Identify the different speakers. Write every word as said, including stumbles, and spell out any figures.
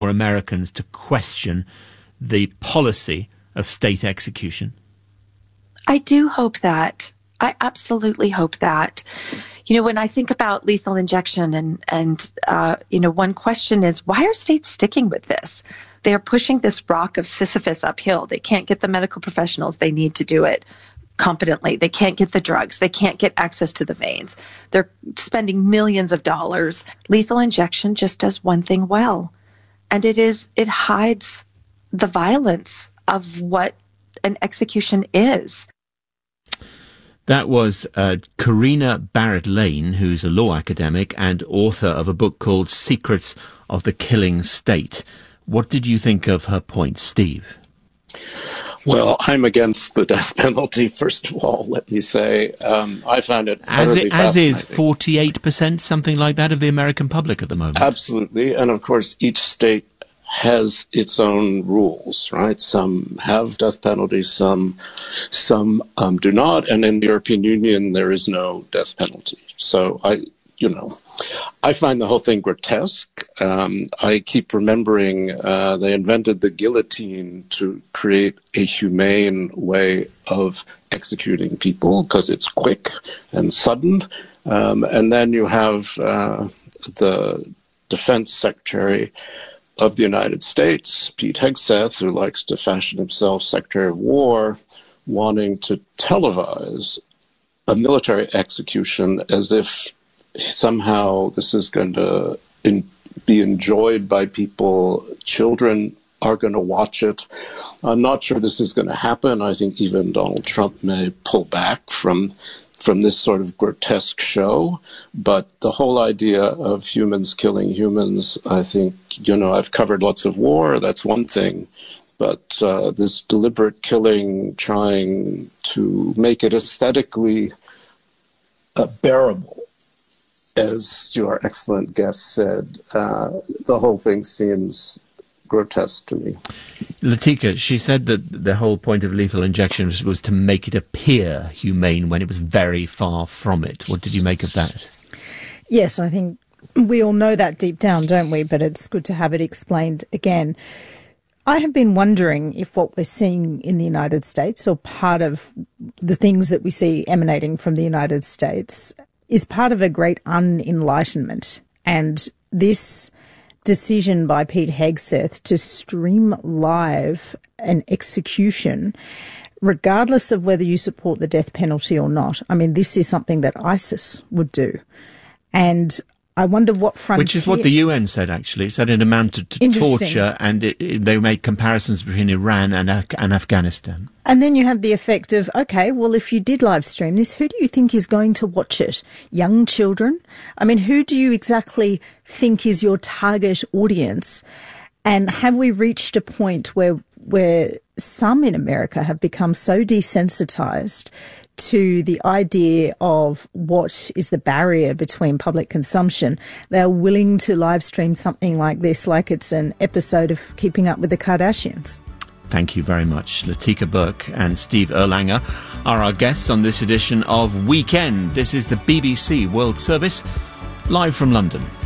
Speaker 1: for Americans to question the policy of state execution?
Speaker 2: I do hope that. I absolutely hope that. You know, when I think about lethal injection and, and uh, you know, one question is, why are states sticking with this? They are pushing this rock of Sisyphus uphill. They can't get the medical professionals they need to do it competently. They can't get the drugs. They can't get access to the veins. They're spending millions of dollars. Lethal injection just does one thing well, and it is it hides the violence of what an execution is.
Speaker 1: That was uh, Karina Barrett-Lane, who's a law academic and author of a book called Secrets of the Killing State. What did you think of her point, Steve?
Speaker 3: Well, I'm against the death penalty, first of all, let me say. Um, I find it
Speaker 1: as,
Speaker 3: utterly
Speaker 1: it, as is
Speaker 3: fascinating.
Speaker 1: forty-eight percent, something like that, of the American public at the moment.
Speaker 3: Absolutely. And, of course, each state has its own rules, right? Some have death penalties, some some um, do not. And in the European Union, there is no death penalty. So I... You know, I find the whole thing grotesque. Um, I keep remembering uh, they invented the guillotine to create a humane way of executing people because it's quick and sudden. Um, and then you have uh, the Defense Secretary of the United States, Pete Hegseth, who likes to fashion himself Secretary of War, wanting to televise a military execution as if somehow this is going to in, be enjoyed by people. Children are going to watch it. I'm not sure this is going to happen. I think even Donald Trump may pull back from from this sort of grotesque show. But the whole idea of humans killing humans, I think, you know, I've covered lots of war. That's one thing. But uh, this deliberate killing, trying to make it aesthetically uh, bearable, as your excellent guest said, uh, the whole thing seems grotesque to me.
Speaker 1: Latika, she said that the whole point of lethal injection was, was to make it appear humane when it was very far from it. What did you make of that?
Speaker 4: Yes, I think we all know that deep down, don't we? But it's good to have it explained again. I have been wondering if what we're seeing in the United States, or part of the things that we see emanating from the United States, is part of a great unenlightenment. And this decision by Pete Hegseth to stream live an execution, regardless of whether you support the death penalty or not. I mean, this is something that ISIS would do. And I wonder what frontier...
Speaker 1: Which is what the U N said, actually. It said it amounted to torture, and it, it, they made comparisons between Iran and, and Afghanistan. And
Speaker 4: then you have the effect of, okay, well, if you did live stream this, who do you think is going to watch it? Young children? I mean, who do you exactly think is your target audience? And have we reached a point where where some in America have become so desensitized to the idea of what is the barrier between public consumption, they're willing to live stream something like this, like it's an episode of Keeping Up with the Kardashians?
Speaker 1: Thank you very much. Latika Burke and Steve Erlanger are our guests on this edition of Weekend. This is the B B C World Service, live from London.